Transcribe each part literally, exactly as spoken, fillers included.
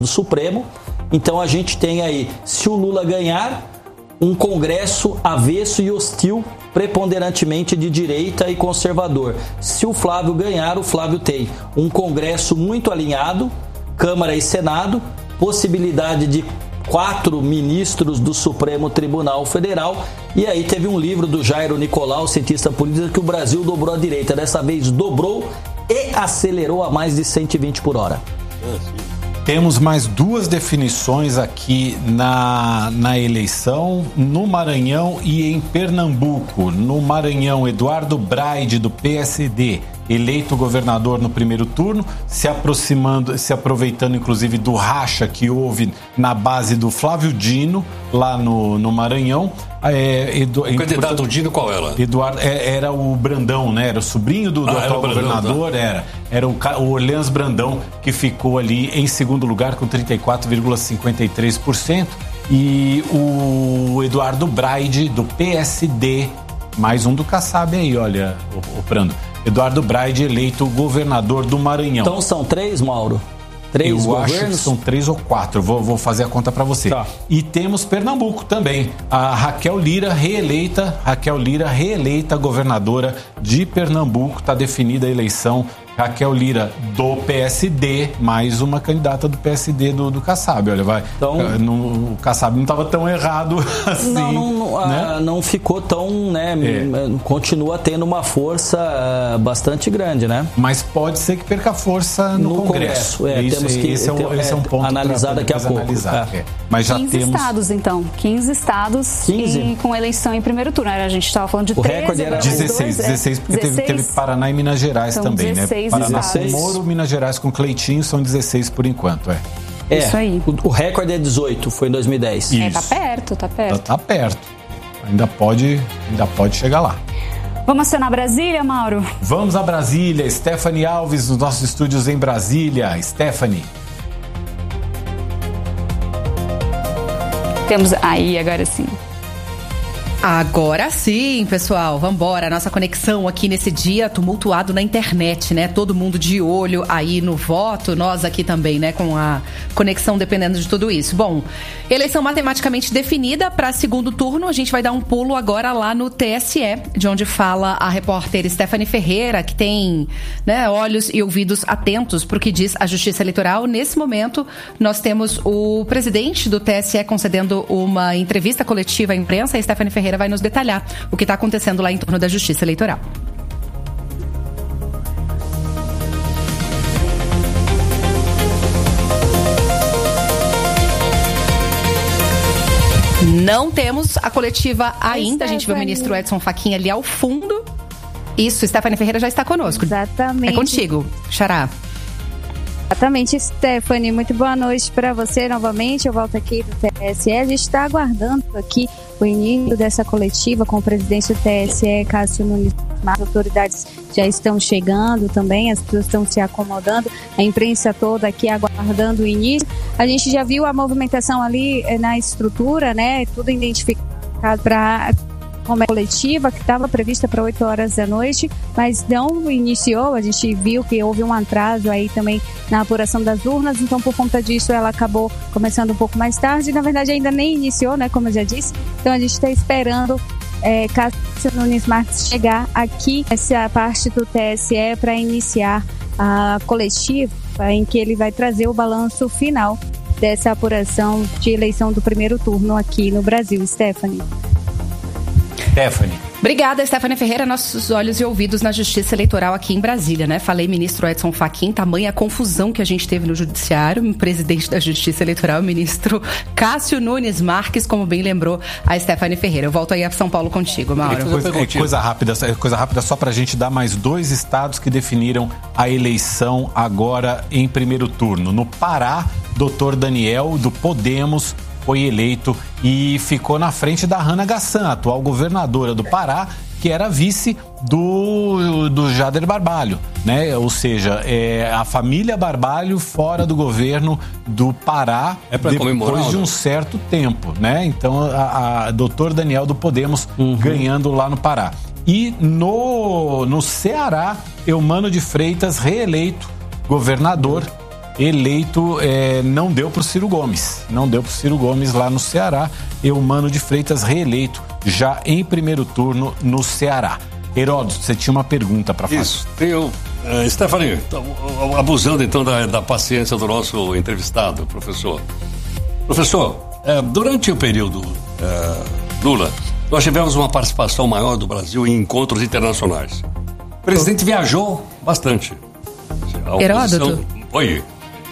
do Supremo. Então a gente tem aí, se o Lula ganhar, um Congresso avesso e hostil, preponderantemente de direita e conservador. Se o Flávio ganhar, o Flávio tem um Congresso muito alinhado, Câmara e Senado, possibilidade de quatro ministros do Supremo Tribunal Federal. E aí teve um livro do Jairo Nicolau, cientista político, que o Brasil dobrou a direita. Dessa vez dobrou e acelerou a mais de cento e vinte por hora. Temos mais duas definições aqui na, na eleição, no Maranhão e em Pernambuco. No Maranhão, Eduardo Braide, do P S D, eleito governador no primeiro turno, se aproximando, se aproveitando inclusive do racha que houve na base do Flávio Dino, lá no, no Maranhão. É, Edu, o candidato Dino qual era? Eduardo, é, era o Brandão, né? Era o sobrinho do, do ah, atual Brandão, governador, tá? era, era o, o Orleans Brandão, que ficou ali em segundo lugar com trinta e quatro vírgula cinquenta e três por cento. E o Eduardo Braide, do P S D, mais um do Kassab aí, olha, o, o Prando. Eduardo Braide, eleito governador do Maranhão. Então são três, Mauro? Três Eu governos? acho que são três ou quatro. Vou, vou fazer a conta para você. Tá. E temos Pernambuco também. A Raquel Lira, reeleita. Raquel Lira, reeleita governadora de Pernambuco. Está definida a eleição. Raquel Lira, do P S D, mais uma candidata do P S D do, do Kassab. Olha, vai. Então, no, o Kassab não estava tão errado assim. Não, não, né? a, não ficou tão, né? É. Continua tendo uma força uh, bastante grande, né? Mas pode ser que perca força no, no Congresso. Congresso. É, Isso, temos que esse, é um, esse é um ponto analisar daqui a pouco. Analisar, é. É. Mas já quinze temos estados, então. quinze estados quinze? E com eleição em primeiro turno. A gente estava falando de o treze, recorde era dezesseis, dois, dezesseis, porque dezesseis. Teve, teve Paraná e Minas Gerais São também, né? Paraná com Moro, Minas Gerais com Cleitinho, são dezesseis por enquanto, é. É, isso aí. O, o recorde é dezoito, foi em dois mil e dez. É, tá perto, tá perto. Tá, tá perto. Ainda pode, ainda pode chegar lá. Vamos acionar Brasília, Mauro? Vamos a Brasília. Stephanie Alves, nos nossos estúdios em Brasília. Stephanie. Temos aí, agora sim. Agora sim, pessoal, vambora. Nossa conexão aqui nesse dia tumultuado na internet, né? Todo mundo de olho aí no voto, nós aqui também, né? Com a conexão dependendo de tudo isso. Bom, eleição matematicamente definida para segundo turno. A gente vai dar um pulo agora lá no T S E, de onde fala a repórter Stephanie Ferreira, que tem, né, olhos e ouvidos atentos para o que diz a Justiça Eleitoral. Nesse momento, nós temos o presidente do T S E concedendo uma entrevista coletiva à imprensa. A Stephanie Ferreira vai nos detalhar o que está acontecendo lá em torno da Justiça Eleitoral. Não temos a coletiva ainda. A gente vê o ministro Edson Fachin ali ao fundo. Isso, Stephanie Ferreira já está conosco. Exatamente. É contigo, Xará. Exatamente, Stephanie. Muito boa noite para você novamente. Eu volto aqui do T S E. A gente está aguardando aqui o início dessa coletiva com o presidente do T S E, Cássio Nunes. As autoridades já estão chegando também, as pessoas estão se acomodando, a imprensa toda aqui aguardando o início. A gente já viu a movimentação ali na estrutura, né? Tudo identificado para como é coletiva, que estava prevista para oito horas da noite, mas não iniciou. A gente viu que houve um atraso aí também na apuração das urnas, então por conta disso ela acabou começando um pouco mais tarde. Na verdade ainda nem iniciou, né, como eu já disse. Então a gente está esperando é, Cássio Nunes Marques chegar aqui essa parte do T S E para iniciar a coletiva em que ele vai trazer o balanço final dessa apuração de eleição do primeiro turno aqui no Brasil. Stephanie. Stephanie. Obrigada, Stephanie Ferreira. Nossos olhos e ouvidos na Justiça Eleitoral aqui em Brasília, né? Falei ministro Edson Fachin, tamanha confusão que a gente teve no Judiciário. O presidente da Justiça Eleitoral, o ministro Cássio Nunes Marques, como bem lembrou a Stephanie Ferreira. Eu volto aí a São Paulo contigo, Mauro. Coisa, é, coisa rápida, coisa rápida só pra gente dar mais dois estados que definiram a eleição agora em primeiro turno. No Pará, doutor Daniel, do Podemos, foi eleito e ficou na frente da Hannah Gassan, atual governadora do Pará, que era vice do, do Jader Barbalho, né? Ou seja, é, a família Barbalho fora do governo do Pará é pra depois de um certo tempo, né? Então, a, a doutor Daniel do Podemos uhum. ganhando lá no Pará. E no, no Ceará, Eumano de Freitas reeleito governador eleito, é, não deu para o Ciro Gomes. Não deu para o Ciro Gomes lá no Ceará. Eumano de Freitas reeleito já em primeiro turno no Ceará. Heródoto, você tinha uma pergunta para fazer. Isso, tenho... Uh, Stephanie, abusando então da, da paciência do nosso entrevistado, professor. Professor, uh, durante o período uh, Lula, nós tivemos uma participação maior do Brasil em encontros internacionais. O presidente viajou bastante. Heródoto? Oi.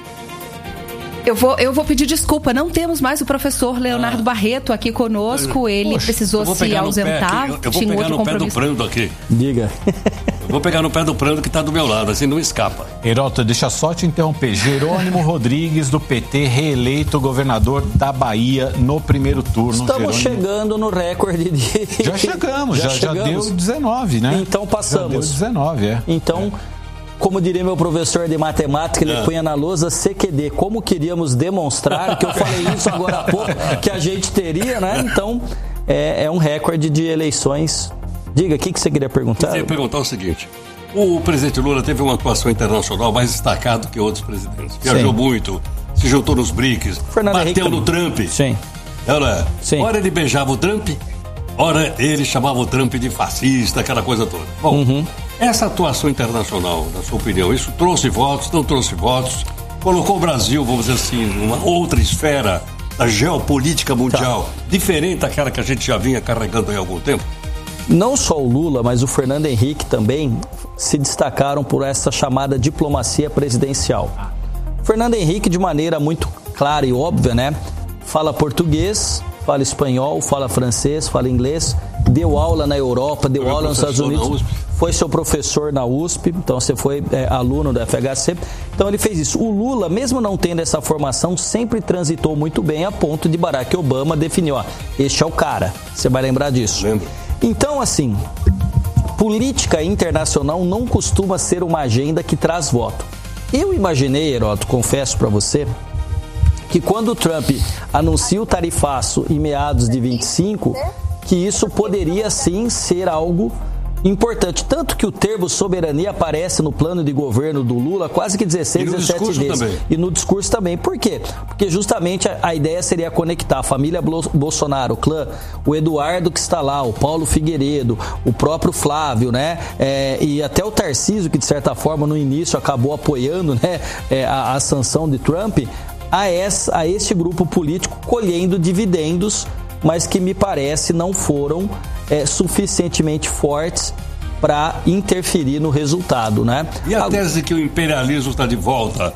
Eu vou, eu vou pedir desculpa, não temos mais o professor Leonardo ah. Barreto aqui conosco, ele Poxa, precisou se ausentar. Eu, eu vou pegar no pé do Prando aqui. Diga. Eu vou pegar no pé do Prando que está do meu lado, assim não escapa. Heródoto, deixa só te interromper. Jerônimo Rodrigues, do P T, reeleito governador da Bahia no primeiro turno. Estamos Jerônimo... chegando no recorde de... Já chegamos, já, já, chegamos. já deu dezenove, né? Então passamos. Já deu dezenove, é. Então... É. Como diria meu professor de matemática, ele é. punha na lousa C Q D. Como queríamos demonstrar, que eu falei isso agora há pouco, que a gente teria, né? Então, é, é um recorde de eleições. Diga, o que, que você queria perguntar? Eu queria perguntar o seguinte. O presidente Lula teve uma atuação internacional mais destacada que outros presidentes. Viajou Sim. muito, se juntou nos BRICS, Fernando bateu Henrique no Trump. Sim. Ela, Sim. Ora ele beijava o Trump, ora ele chamava o Trump de fascista, aquela coisa toda. Bom... Uhum. Essa atuação internacional, na sua opinião, isso trouxe votos, não trouxe votos? Colocou o Brasil, vamos dizer assim, numa outra esfera da geopolítica mundial, tá. diferente daquela que a gente já vinha carregando há algum tempo? Não só o Lula, mas o Fernando Henrique também se destacaram por essa chamada diplomacia presidencial. Fernando Henrique, de maneira muito clara e óbvia, né, fala português, fala espanhol, fala francês, fala inglês, deu aula na Europa, deu aula nos Estados Unidos, foi seu professor na U S P, então você foi é, aluno da F H C, então ele fez isso. O Lula, mesmo não tendo essa formação, sempre transitou muito bem a ponto de Barack Obama definiu, ó, este é o cara, você vai lembrar disso. Lembro. Então, assim, política internacional não costuma ser uma agenda que traz voto. Eu imaginei, Heródoto, confesso para você, que quando o Trump anuncia o tarifaço em meados de vinte e cinco, que isso poderia sim ser algo importante. Tanto que o termo soberania aparece no plano de governo do Lula quase que dezesseis, dezessete vezes. Também. E no discurso também. Por quê? Porque justamente a, a ideia seria conectar a família Bolsonaro, o clã, o Eduardo que está lá, o Paulo Figueiredo, o próprio Flávio, né? É, e até o Tarcísio, que de certa forma no início acabou apoiando, né, é, a, a sanção de Trump, a, essa, a este grupo político colhendo dividendos, mas que me parece não foram é, suficientemente fortes para interferir no resultado, né? E a tese que o imperialismo está de volta,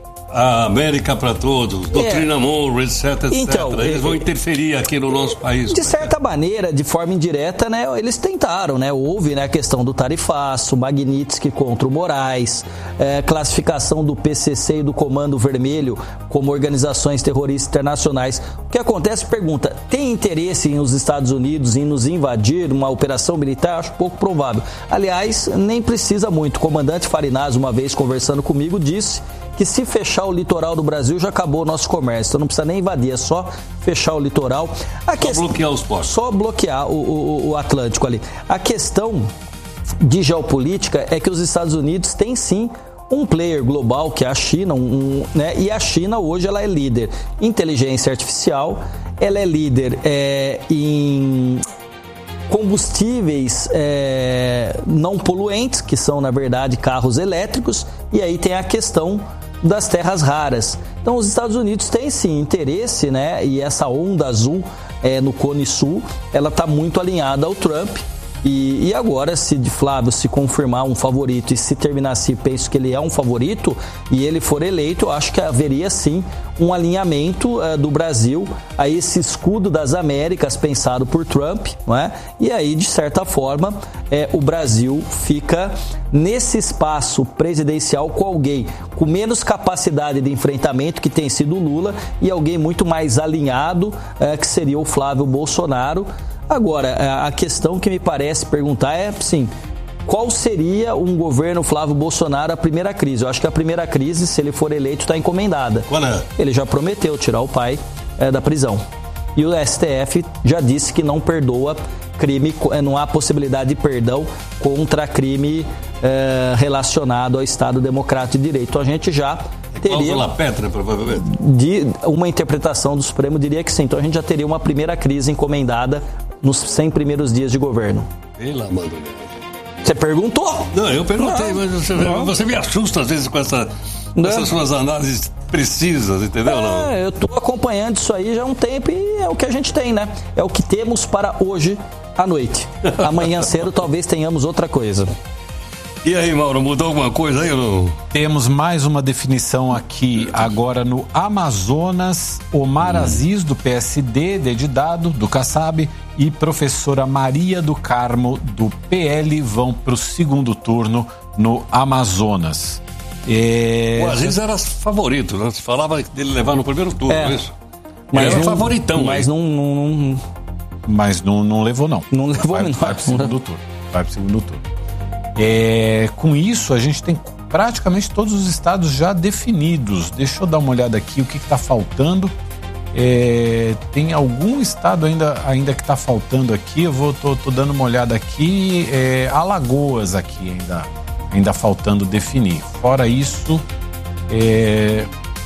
a América para todos, doutrina é. Monroe, etc, etcétera. Então, eles vão interferir aqui no nosso país. De certa maneira, de forma indireta, né, eles tentaram, né? Houve, né, a questão do tarifaço, Magnitsky contra o Moraes, é, classificação do P C C e do Comando Vermelho como organizações terroristas internacionais. O que acontece? Pergunta, tem interesse em os Estados Unidos em nos invadir uma operação militar? Acho pouco provável. Aliás, nem precisa muito. O comandante Farinaz, uma vez conversando comigo, disse que se fechar o litoral do Brasil já acabou o nosso comércio, então não precisa nem invadir, é só fechar o litoral. A só questão, bloquear os portos. Só bloquear o, o, o Atlântico ali. A questão de geopolítica é que os Estados Unidos têm sim um player global, que é a China, um, né? E a China hoje ela é líder em inteligência artificial, ela é líder é, em combustíveis é, não poluentes, que são na verdade carros elétricos, e aí tem a questão das terras raras. Então os Estados Unidos têm sim interesse, né? E essa onda azul é, no Cone Sul, ela está muito alinhada ao Trump. E, e agora, se de Flávio se confirmar um favorito e se terminar assim, penso que ele é um favorito e ele for eleito, eu acho que haveria sim um alinhamento uh, do Brasil a esse escudo das Américas pensado por Trump, não é? E aí, de certa forma, é, o Brasil fica nesse espaço presidencial com alguém com menos capacidade de enfrentamento, que tem sido o Lula, e alguém muito mais alinhado, uh, que seria o Flávio Bolsonaro. Agora, a questão que me parece perguntar é, sim, qual seria um governo Flávio Bolsonaro a primeira crise? Eu acho que a primeira crise, se ele for eleito, está encomendada. Qual é? Ele já prometeu tirar o pai é, da prisão. E o S T F já disse que não perdoa crime, não há possibilidade de perdão contra crime é, relacionado ao Estado Democrático de Direito. Então a gente já teria... Cláusula pétrea, provavelmente. De uma interpretação do Supremo diria que sim. Então a gente já teria uma primeira crise encomendada nos cem primeiros dias de governo. Pela mãe do Deus. Você perguntou? Não, eu perguntei, não, mas você, não. você me assusta às vezes com, essa, com essas suas análises precisas, entendeu? Não? É, eu estou acompanhando isso aí já há um tempo e é o que a gente tem, né? É o que temos para hoje à noite. Amanhã cedo talvez tenhamos outra coisa. E aí, Mauro, mudou alguma coisa aí ou não? Temos mais uma definição aqui agora no Amazonas. Omar hum. Aziz, do P S D, D de dado, do Kassab, e professora Maria do Carmo, do P L, vão para o segundo turno no Amazonas. É... O Aziz era favorito, né? Se falava dele levar no primeiro turno, é isso? Mas era não, favoritão. Mas não, não, não... Mas não, não levou, não. Não levou, vai, não. Vai para o segundo turno. Vai para o segundo turno. É, com isso, a gente tem praticamente todos os estados já definidos. Deixa eu dar uma olhada aqui o que está faltando. É, tem algum estado ainda, ainda que está faltando aqui. Eu vou tô, tô dando uma olhada aqui. É, Alagoas aqui ainda, ainda faltando definir. Fora isso, é,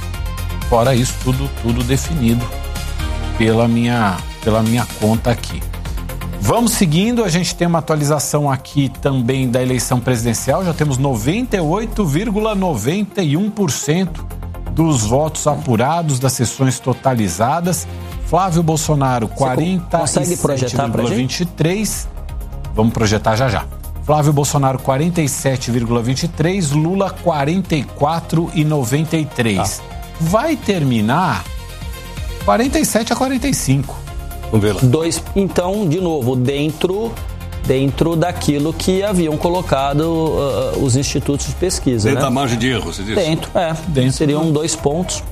fora isso tudo, tudo definido pela minha, pela minha conta aqui. Vamos seguindo, a gente tem uma atualização aqui também da eleição presidencial, já temos noventa e oito vírgula noventa e um por cento dos votos apurados, das sessões totalizadas. Flávio Bolsonaro, quarenta e sete vírgula vinte e três. Vamos projetar já já. Flávio Bolsonaro, quarenta e sete vírgula vinte e três, Lula, quarenta e quatro vírgula noventa e três. Ah. Vai terminar quarenta e sete a quarenta e cinco. Vamos ver lá. Dois, então, de novo, dentro, dentro daquilo que haviam colocado uh, os institutos de pesquisa. Dentro né? da margem de erro, você disse? Dentro, é. Dentro seriam do... dois pontos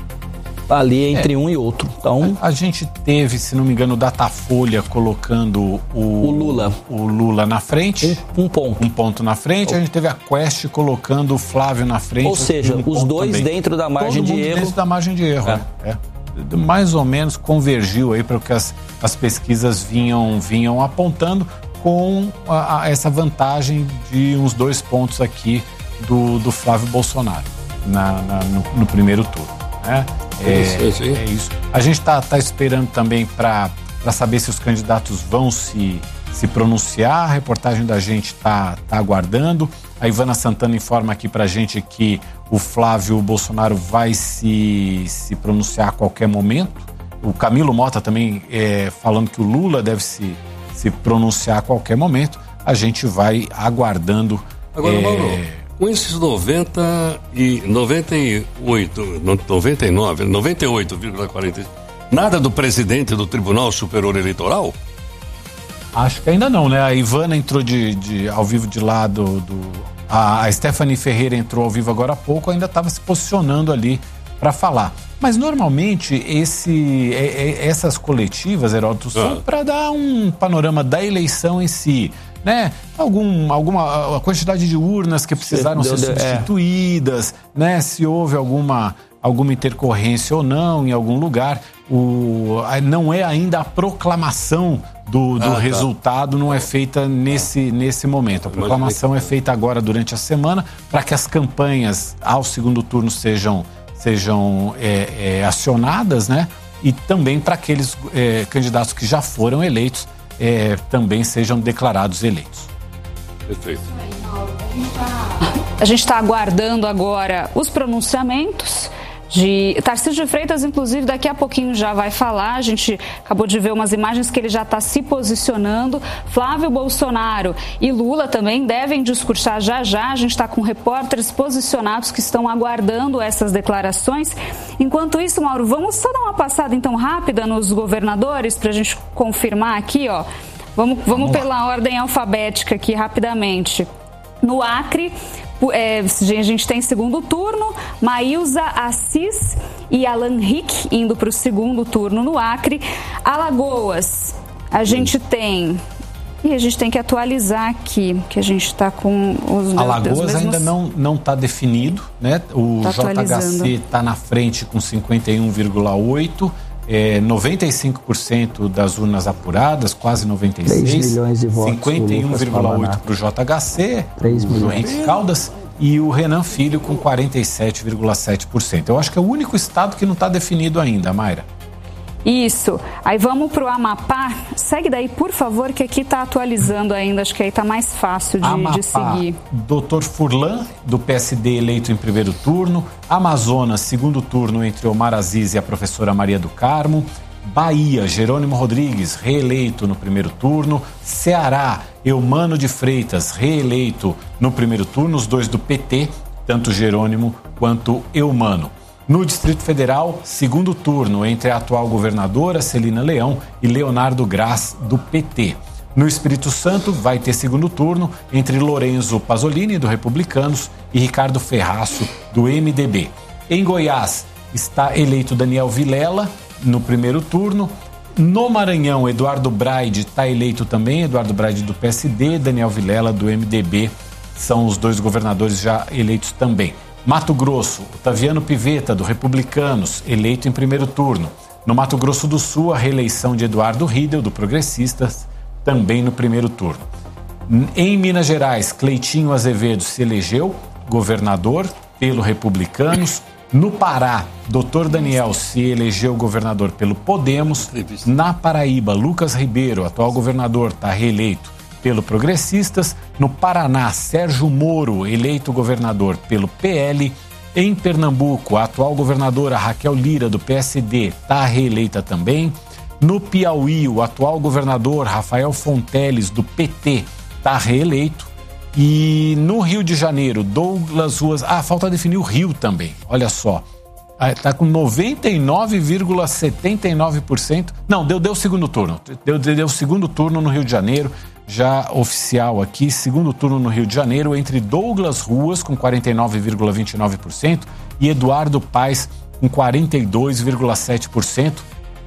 ali entre é. um e outro. Então, a, a gente teve, se não me engano, o Datafolha colocando o, o Lula o Lula na frente. Um, um ponto. Um ponto na frente. A gente teve a Quest colocando o Flávio na frente. Ou seja, um os dois também. dentro da margem Todo de mundo erro. dentro da margem de erro, é. é. Mais ou menos convergiu aí para o que as, as pesquisas vinham, vinham apontando, com a, a, essa vantagem de uns dois pontos aqui do, do Flávio Bolsonaro na, na, no, no primeiro turno. Né? É, isso, é isso. A gente está tá esperando também para saber se os candidatos vão se, se pronunciar. A reportagem da gente está tá aguardando. A Ivana Santana informa aqui para a gente que o Flávio Bolsonaro vai se, se pronunciar a qualquer momento. O Camilo Mota também é, falando que o Lula deve se, se pronunciar a qualquer momento. A gente vai aguardando. Agora, é... Mauro, com esses noventa e noventa e oito, noventa e nove, noventa e oito vírgula quarenta, nada do presidente do Tribunal Superior Eleitoral? Acho que ainda não, né? A Ivana entrou de, de, ao vivo de lá do... do a, a Stephanie Ferreira entrou ao vivo agora há pouco, ainda estava se posicionando ali para falar. Mas normalmente esse, é, é, essas coletivas, Heródoto, são ah. para dar um panorama da eleição em si, né? Algum, alguma a quantidade de urnas que precisaram ser substituídas, é. né? Se houve alguma, alguma intercorrência ou não em algum lugar. O, não é ainda a proclamação do, do ah, resultado, tá. não é feita nesse, nesse momento. A proclamação é feita agora durante a semana para que as campanhas ao segundo turno sejam, sejam é, é, acionadas, né? E também para aqueles é, candidatos que já foram eleitos é, também sejam declarados eleitos. Perfeito. A gente está aguardando agora os pronunciamentos de Tarcísio de Freitas, inclusive daqui a pouquinho já vai falar. A gente acabou de ver umas imagens que ele já está se posicionando. Flávio Bolsonaro e Lula também devem discursar já já. A gente está com repórteres posicionados que estão aguardando essas declarações. Enquanto isso, Mauro, vamos só dar uma passada então rápida nos governadores para a gente confirmar aqui, ó. Vamos, vamos pela ordem alfabética aqui rapidamente. No Acre, É, a gente tem segundo turno, Maílza Assis e Alan Rick indo para o segundo turno no Acre. Alagoas, a gente tem... E a gente tem que atualizar aqui, que a gente está com os... Alagoas mesmos... ainda não está definido, né? O tá J H C está na frente com cinquenta e um vírgula oito por cento. É, noventa e cinco por cento das urnas apuradas, quase noventa e seis por cento, três milhões de votos, cinquenta e um vírgula oito por cento para o J H C, o João Henrique Caldas, e o Renan Filho com quarenta e sete vírgula sete por cento. Eu acho que é o único estado que não está definido ainda, Mayra. Isso. Aí vamos para o Amapá. Segue daí, por favor, que aqui está atualizando ainda. Acho que aí está mais fácil de, Amapá, de seguir. doutor Furlan, do P S D, eleito em primeiro turno. Amazonas, segundo turno entre Omar Aziz e a professora Maria do Carmo. Bahia, Jerônimo Rodrigues, reeleito no primeiro turno. Ceará, Eumano de Freitas, reeleito no primeiro turno. Os dois do P T, tanto Jerônimo quanto Eumano. No Distrito Federal, segundo turno entre a atual governadora Celina Leão e Leonardo Graz, do P T. No Espírito Santo, vai ter segundo turno entre Lorenzo Pasolini, do Republicanos, e Ricardo Ferraço, do M D B. Em Goiás, está eleito Daniel Vilela no primeiro turno. No Maranhão, Eduardo Braide está eleito também, Eduardo Braide do P S D, Daniel Vilela do M D B, são os dois governadores já eleitos também. Mato Grosso, Otaviano Pivetta, do Republicanos, eleito em primeiro turno. No Mato Grosso do Sul, a reeleição de Eduardo Riedel, do Progressistas, também no primeiro turno. Em Minas Gerais, Cleitinho Azevedo se elegeu governador pelo Republicanos. No Pará, doutor Daniel se elegeu governador pelo Podemos. Na Paraíba, Lucas Ribeiro, atual governador, está reeleito pelo Progressistas. No Paraná, Sérgio Moro, eleito governador pelo P L. Em Pernambuco, a atual governadora Raquel Lira, do P S D, está reeleita também. No Piauí, o atual governador Rafael Fonteles, do P T, está reeleito. E no Rio de Janeiro, Douglas Ruas... Ah, falta definir o Rio também, olha só. Está com noventa e nove vírgula setenta e nove por cento. Não, deu, deu segundo turno. Deu, deu segundo turno no Rio de Janeiro, já oficial aqui. Segundo turno no Rio de Janeiro, entre Douglas Ruas, com quarenta e nove vírgula vinte e nove por cento, e Eduardo Paes, com quarenta e dois vírgula sete por cento.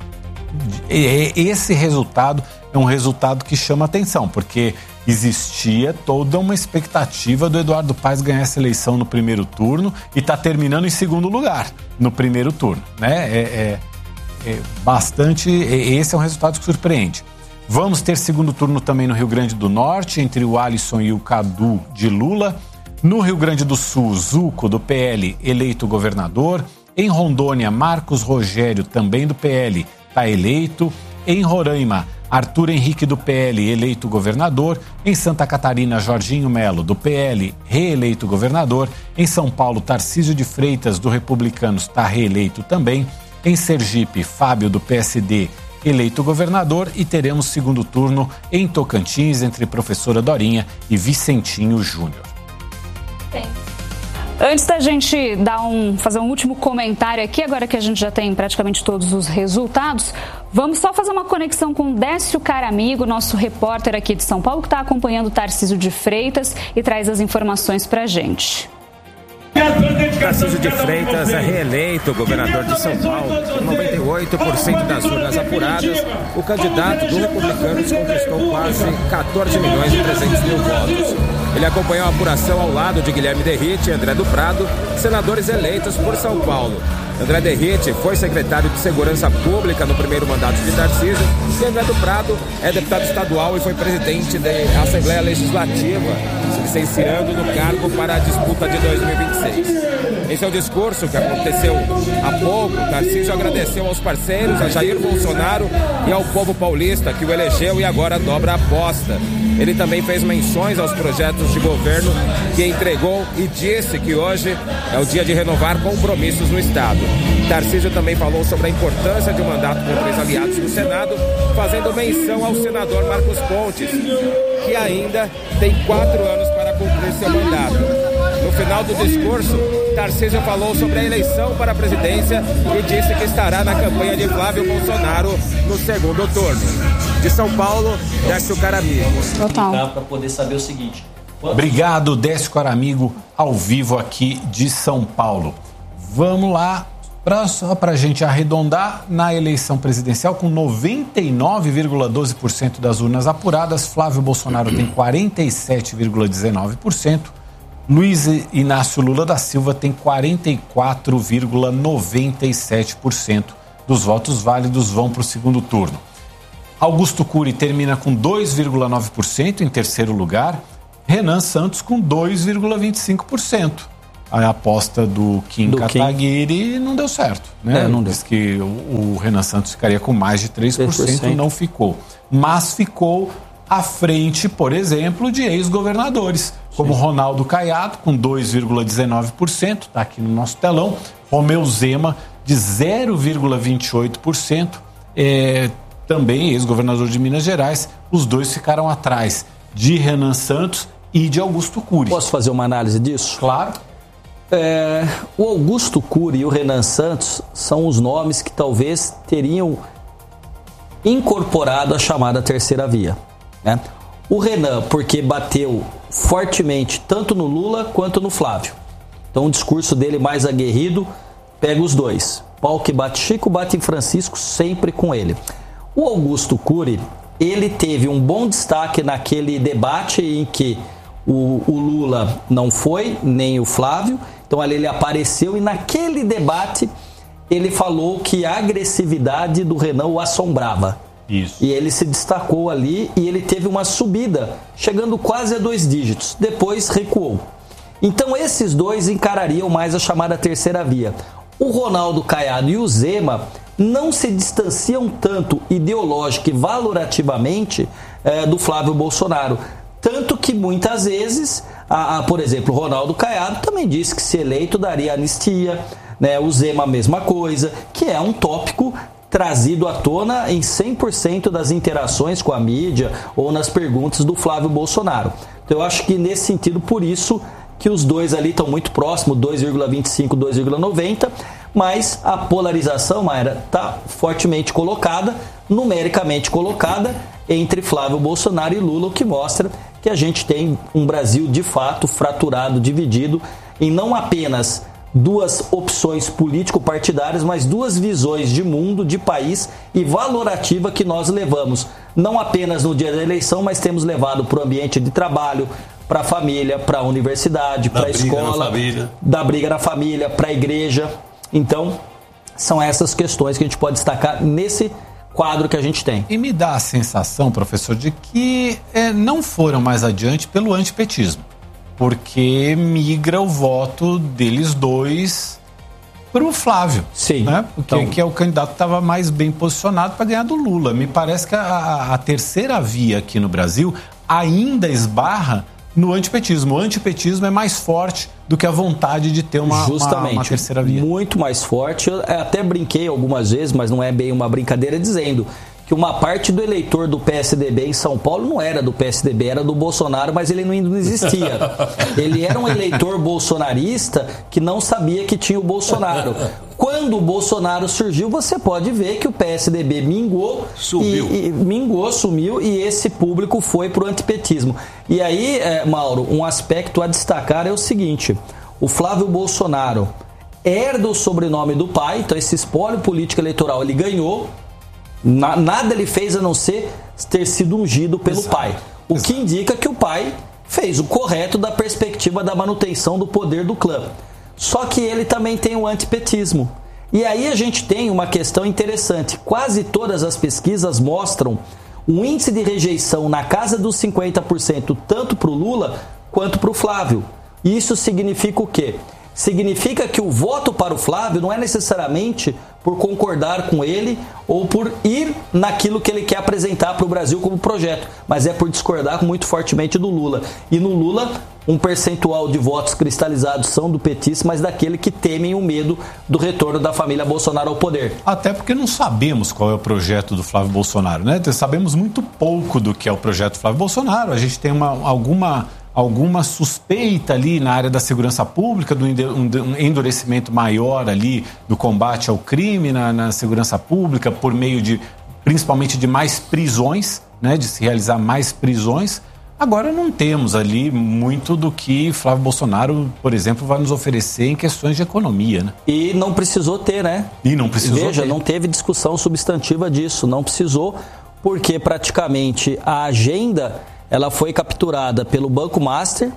Esse resultado é um resultado que chama atenção, porque existia toda uma expectativa do Eduardo Paes ganhar essa eleição no primeiro turno e está terminando em segundo lugar no primeiro turno, né? É, é, é bastante. Esse é um resultado que surpreende. Vamos ter segundo turno também no Rio Grande do Norte, entre o Alisson e o Cadu de Lula. No Rio Grande do Sul, Zuco, do P L, eleito governador. Em Rondônia, Marcos Rogério, também do P L, está eleito. Em Roraima, Arthur Henrique, do P L, eleito governador. Em Santa Catarina, Jorginho Melo, do P L, reeleito governador. Em São Paulo, Tarcísio de Freitas, do Republicanos, está reeleito também. Em Sergipe, Fábio, do P S D, eleito governador. E teremos segundo turno em Tocantins, entre professora Dorinha e Vicentinho Júnior. Bem. Antes da gente dar um, fazer um último comentário aqui, agora que a gente já tem praticamente todos os resultados, vamos só fazer uma conexão com Décio Caramigo, nosso repórter aqui de São Paulo, que está acompanhando o Tarcísio de Freitas e traz as informações para a gente. Tarcísio de Freitas é reeleito governador de São Paulo. Com noventa e oito por cento das urnas apuradas, o candidato do Republicanos conquistou quase quatorze milhões e trezentos mil votos. Ele acompanhou a apuração ao lado de Guilherme Derrite e André do Prado, senadores eleitos por São Paulo. André Derrite foi secretário de Segurança Pública no primeiro mandato de Tarcísio e André do Prado é deputado estadual e foi presidente da Assembleia Legislativa, se licenciando no cargo para a disputa de dois mil e vinte e seis. Em seu discurso, que aconteceu há pouco, Tarcísio agradeceu aos parceiros, a Jair Bolsonaro e ao povo paulista que o elegeu e agora dobra a aposta. Ele também fez menções aos projetos de governo que entregou e disse que hoje é o dia de renovar compromissos no Estado. Tarcísio também falou sobre a importância de um mandato com três aliados no Senado, fazendo menção ao senador Marcos Pontes, que ainda tem quatro anos para cumprir seu mandato. No final do discurso, Tarcísio falou sobre a eleição para a presidência e disse que estará na campanha de Flávio Bolsonaro no segundo turno. De São Paulo, Décio Caramigo. Total. Para poder saber o seguinte. Obrigado, Décio Caramigo, ao vivo aqui de São Paulo. Vamos lá, pra, só para a gente arredondar, na eleição presidencial, com noventa e nove vírgula doze por cento das urnas apuradas, Flávio Bolsonaro tem quarenta e sete vírgula dezenove por cento. Luiz Inácio Lula da Silva tem quarenta e quatro vírgula noventa e sete por cento dos votos válidos vão para o segundo turno. Augusto Cury termina com dois vírgula nove por cento em terceiro lugar. Renan Santos com dois vírgula vinte e cinco por cento. A aposta do Kim do Kataguiri Kim. não deu certo, né? É, não deu. Diz que o, o Renan Santos ficaria com mais de três por cento, três por cento. Não ficou. Mas ficou à frente, por exemplo, de ex-governadores, como Sim. Ronaldo Caiado, com dois vírgula dezenove por cento, está aqui no nosso telão, Romeu Zema, de zero vírgula vinte e oito por cento, é, também ex-governador de Minas Gerais. Os dois ficaram atrás de Renan Santos e de Augusto Cury. Posso fazer uma análise disso? Claro. É, o Augusto Cury e o Renan Santos são os nomes que talvez teriam incorporado a chamada terceira via, né? O Renan, porque bateu fortemente tanto no Lula quanto no Flávio. Então o discurso dele mais aguerrido pega os dois. Pau que bate Chico, bate em Francisco, sempre com ele. O Augusto Cury, ele teve um bom destaque naquele debate em que o, o Lula não foi, nem o Flávio. Então ali ele apareceu e naquele debate ele falou que a agressividade do Renan o assombrava. Isso. E ele se destacou ali e ele teve uma subida, chegando quase a dois dígitos. Depois recuou. Então esses dois encarariam mais a chamada terceira via. O Ronaldo Caiado e o Zema não se distanciam tanto ideológico e valorativamente é, do Flávio Bolsonaro. Tanto que muitas vezes, a, a, por exemplo, o Ronaldo Caiado também disse que se eleito daria anistia, né? O Zema a mesma coisa, que é um tópico trazido à tona em cem por cento das interações com a mídia ou nas perguntas do Flávio Bolsonaro. Então eu acho que nesse sentido, por isso que os dois ali estão muito próximos, dois vírgula vinte e cinco, dois vírgula noventa, mas a polarização, Mayra, está fortemente colocada, numericamente colocada, entre Flávio Bolsonaro e Lula, o que mostra que a gente tem um Brasil de fato fraturado, dividido em não apenas duas opções político-partidárias, mas duas visões de mundo, de país e valorativa que nós levamos, não apenas no dia da eleição, mas temos levado para o ambiente de trabalho, para a família, para a universidade, para a escola, da briga na família, para a igreja. Então, são essas questões que a gente pode destacar nesse quadro que a gente tem. E me dá a sensação, professor, de que é, não foram mais adiante pelo antipetismo, porque migra o voto deles dois para o Flávio. Sim. Né? Porque então... que é o candidato que estava mais bem posicionado para ganhar do Lula. Me parece que a, a terceira via aqui no Brasil ainda esbarra no antipetismo. O antipetismo é mais forte do que a vontade de ter uma, Justamente, uma, uma terceira via. Muito mais forte. Eu até brinquei algumas vezes, mas não é bem uma brincadeira, dizendo que uma parte do eleitor do P S D B em São Paulo não era do P S D B, era do Bolsonaro, mas ele não existia. Ele era um eleitor bolsonarista que não sabia que tinha o Bolsonaro. Quando o Bolsonaro surgiu, você pode ver que o P S D B mingou, sumiu. E, e, mingou, sumiu, e esse público foi para o antipetismo. E aí, é, Mauro, um aspecto a destacar é o seguinte: o Flávio Bolsonaro herda o sobrenome do pai, então esse espólio político eleitoral ele ganhou. Na, nada ele fez a não ser ter sido ungido pelo Exato. pai. O Exato. que indica que o pai fez o correto da perspectiva da manutenção do poder do clã. Só que ele também tem o antipetismo. E aí a gente tem uma questão interessante. Quase todas as pesquisas mostram um índice de rejeição na casa dos cinquenta por cento, tanto para o Lula quanto para o Flávio. Isso significa o quê? Significa que o voto para o Flávio não é necessariamente por concordar com ele ou por ir naquilo que ele quer apresentar para o Brasil como projeto, mas é por discordar muito fortemente do Lula. E no Lula, um percentual de votos cristalizados são do petista, mas daquele que temem o medo do retorno da família Bolsonaro ao poder. Até porque não sabemos qual é o projeto do Flávio Bolsonaro, né? Sabemos muito pouco do que é o projeto do Flávio Bolsonaro. A gente tem uma, alguma... alguma suspeita ali na área da segurança pública, do endurecimento maior ali do combate ao crime na, na segurança pública, por meio de, principalmente de mais prisões, né, de se realizar mais prisões. Agora não temos ali muito do que Flávio Bolsonaro, por exemplo, vai nos oferecer em questões de economia, né? E não precisou ter, né? E não precisou Veja, ter. não teve discussão substantiva disso, não precisou, porque praticamente a agenda... ela foi capturada pelo Banco Master,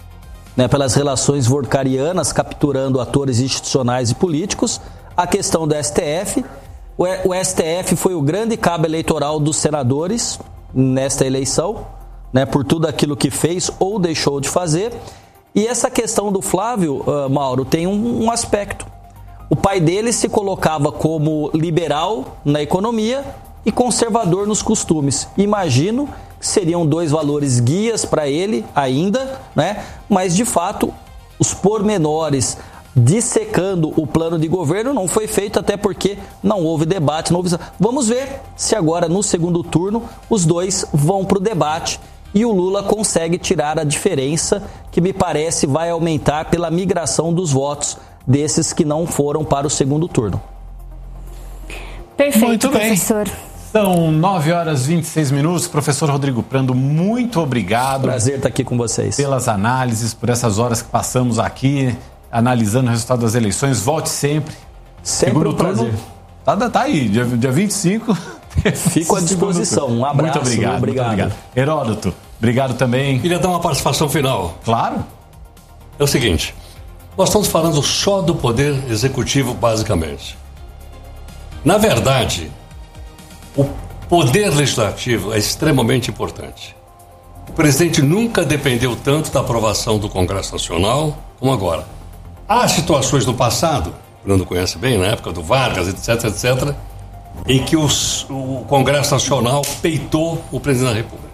né, pelas relações vorkarianas, capturando atores institucionais e políticos, a questão do S T F. O S T F foi o grande cabo eleitoral dos senadores nesta eleição, né, por tudo aquilo que fez ou deixou de fazer. E essa questão do Flávio, uh, Mauro, tem um, um aspecto. O pai dele se colocava como liberal na economia e conservador nos costumes. Imagino que seriam dois valores guias para ele ainda, né? Mas de fato, os pormenores dissecando o plano de governo não foi feito, até porque não houve debate, não houve... Vamos ver se agora no segundo turno os dois vão para o debate e o Lula consegue tirar a diferença que me parece vai aumentar pela migração dos votos desses que não foram para o segundo turno. Perfeito, muito bem. professor. São nove horas e vinte e seis minutos. Professor Rodrigo Prando, muito obrigado. Prazer estar aqui com vocês. Pelas análises, por essas horas que passamos aqui, analisando o resultado das eleições. Volte sempre. Sempre segundo um prazer. turno, tá, tá aí, dia, dia vinte e cinco. Fico à disposição. Um abraço. Muito obrigado. Obrigado. Muito obrigado. Heródoto, obrigado também. Queria dar uma participação final. Claro. É o seguinte, nós estamos falando só do poder executivo, basicamente. Na verdade, o poder legislativo é extremamente importante. O presidente nunca dependeu tanto da aprovação do Congresso Nacional como agora. Há situações no passado, o Bruno conhece bem, na época do Vargas, etc, etcétera, em que os, o Congresso Nacional peitou o presidente da República.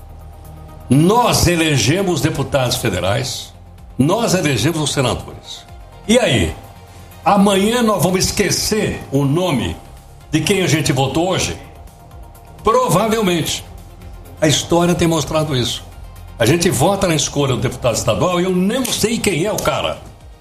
Nós elegemos deputados federais, nós elegemos os senadores. E aí? Amanhã nós vamos esquecer o nome de quem a gente votou hoje? Provavelmente. A história tem mostrado isso. A gente vota na escolha do deputado estadual e eu nem sei quem é o cara.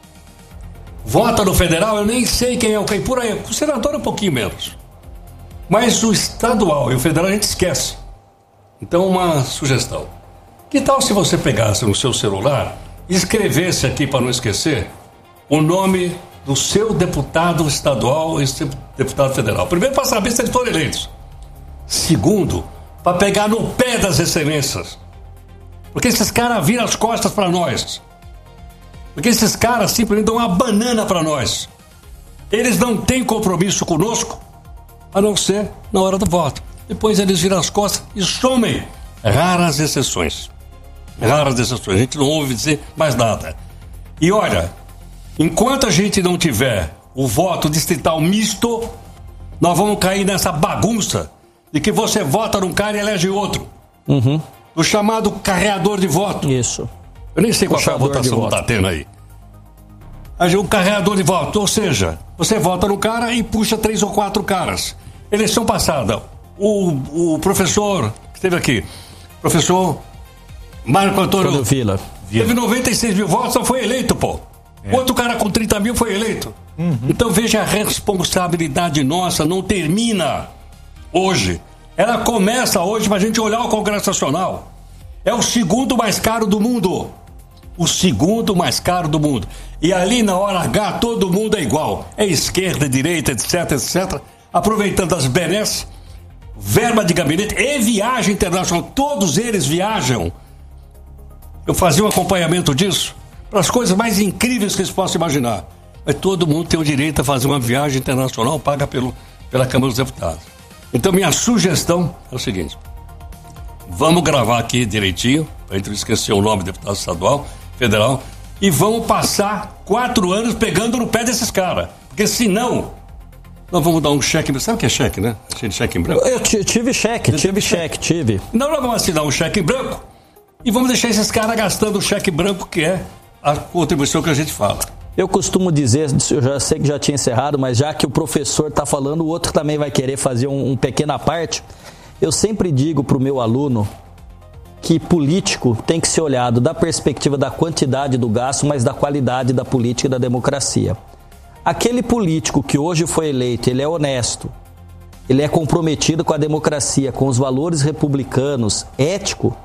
Vota no federal, eu nem sei quem é o cara. Por aí, o senador é um pouquinho menos. Mas o estadual e o federal a gente esquece. Então, uma sugestão. Que tal se você pegasse no seu celular e escrevesse aqui, para não esquecer, o nome do seu deputado estadual e seu deputado federal? Primeiro, para saber se eles foram eleitos. Segundo, para pegar no pé das excelências. Porque esses caras viram as costas para nós. Porque esses caras simplesmente dão uma banana para nós. Eles não têm compromisso conosco, a não ser na hora do voto. Depois eles viram as costas e somem. Raras exceções. Raras exceções. A gente não ouve dizer mais nada. E olha, enquanto a gente não tiver o voto distrital misto, nós vamos cair nessa bagunça de que você vota num cara e elege outro. Uhum. O chamado carreador de voto. Isso. Eu nem sei qual é a votação que está tendo aí. O carreador de voto, ou seja, você vota no cara e puxa três ou quatro caras. Eleição passada, o, o professor que esteve aqui, professor Marco Antônio Vila, teve noventa e seis mil votos, só foi eleito, pô. É. Outro cara com trinta mil foi eleito. Uhum. Então veja, a responsabilidade nossa não termina hoje. Ela começa hoje para a gente olhar o Congresso Nacional. É o segundo mais caro do mundo. O segundo mais caro do mundo. E ali na hora H todo mundo é igual. É esquerda, direita, etc, etcétera. Aproveitando as benesses, verba de gabinete e viagem internacional. Todos eles viajam. Eu fazia um acompanhamento disso para as coisas mais incríveis que vocês possam imaginar. Mas todo mundo tem o direito a fazer uma viagem internacional paga pelo, pela Câmara dos Deputados. Então minha sugestão é o seguinte. Vamos gravar aqui direitinho, para a gente não esquecer o nome do deputado estadual, federal, e vamos passar quatro anos pegando no pé desses caras. Porque senão, nós vamos dar um cheque. Sabe o que é cheque, né? Cheque em branco? Eu tive cheque, eu tive cheque, tive. Não, nós vamos assinar um cheque em branco e vamos deixar esses caras gastando o cheque branco, que é a contribuição que a gente fala. Eu costumo dizer, eu já sei que já tinha encerrado, mas já que o professor está falando, o outro também vai querer fazer um, um pequena parte. Eu sempre digo para o meu aluno que político tem que ser olhado da perspectiva da quantidade do gasto, mas da qualidade da política e da democracia. Aquele político que hoje foi eleito, ele é honesto, ele é comprometido com a democracia, com os valores republicanos, ético,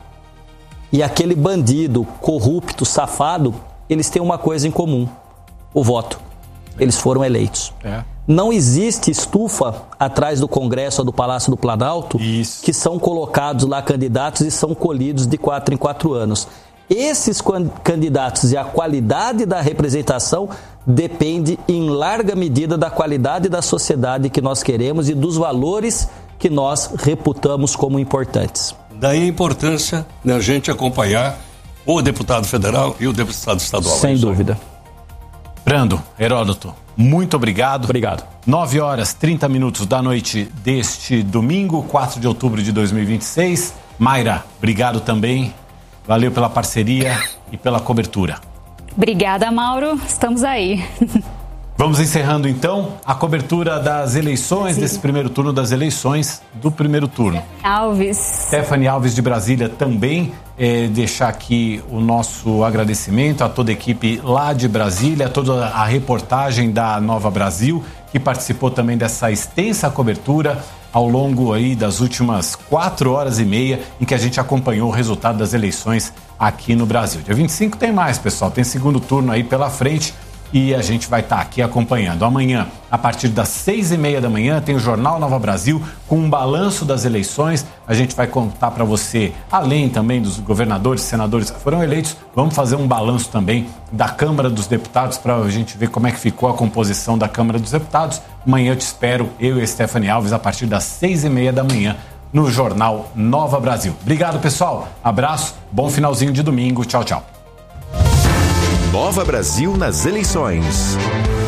e aquele bandido, corrupto, safado, eles têm uma coisa em comum, o voto. Eles foram eleitos. É. Não existe estufa atrás do Congresso ou do Palácio do Planalto Isso. que são colocados lá candidatos e são colhidos de quatro em quatro anos. Esses candidatos e a qualidade da representação depende em larga medida da qualidade da sociedade que nós queremos e dos valores que nós reputamos como importantes. Daí a importância da gente acompanhar o deputado federal e o deputado estadual. Sem dúvida. Brando, Heródoto, muito obrigado. Obrigado. nove horas, trinta minutos da noite deste domingo, quatro de outubro de dois mil e vinte e seis. Mayra, obrigado também. Valeu pela parceria e pela cobertura. Obrigada, Mauro. Estamos aí. Vamos encerrando, então, a cobertura das eleições, Sim. desse primeiro turno das eleições do primeiro turno. Alves. Stephanie Alves de Brasília também, é, deixar aqui o nosso agradecimento a toda a equipe lá de Brasília, a toda a reportagem da Nova Brasil, que participou também dessa extensa cobertura ao longo aí das últimas quatro horas e meia em que a gente acompanhou o resultado das eleições aqui no Brasil. Dia vinte e cinco tem mais, pessoal, tem segundo turno aí pela frente. E a gente vai estar aqui acompanhando. Amanhã, a partir das seis e meia da manhã, tem o Jornal Nova Brasil com um balanço das eleições. A gente vai contar para você, além também dos governadores e senadores que foram eleitos, vamos fazer um balanço também da Câmara dos Deputados para a gente ver como é que ficou a composição da Câmara dos Deputados. Amanhã eu te espero, eu e a Stephanie Alves, a partir das seis e meia da manhã no Jornal Nova Brasil. Obrigado, pessoal. Abraço, bom finalzinho de domingo. Tchau, tchau. Nova Brasil nas eleições.